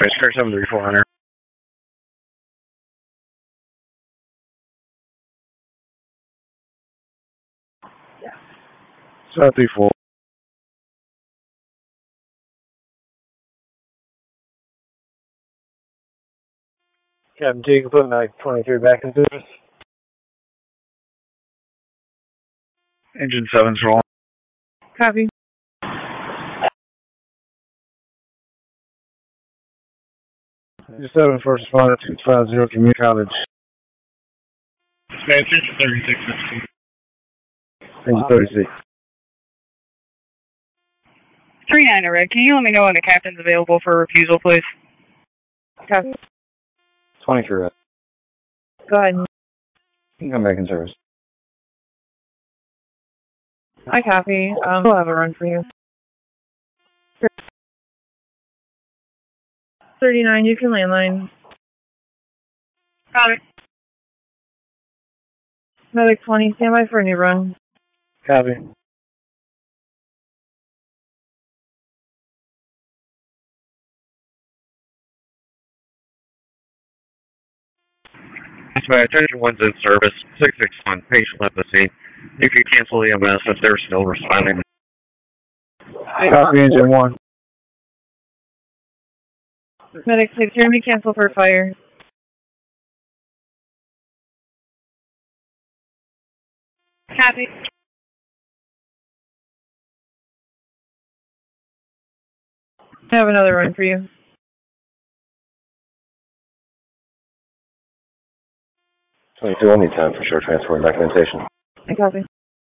Dispatch, car 73400. 734. Captain T, you can put Mike 23 back in service. Engine 7's rolling. Copy. Engine 7, first responder 250 Community College. Dispatch, engine 36. Engine 36. 39 Red, can you let me know when the captain's available for refusal, please? Copy. 23 Red. Go ahead. You can come back in service. I copy. We'll have a run for you. 39, you can landline. Copy. Medic 20, stand by for a new run. Copy. Dispatch, engine 1's in service. 661, patient left the scene. You can cancel EMS if they're still responding. Copy, engine 1. Medic 6, you're going to be canceled for fire. Copy. I have another run for you. 22, only time for short transport and documentation. I copy.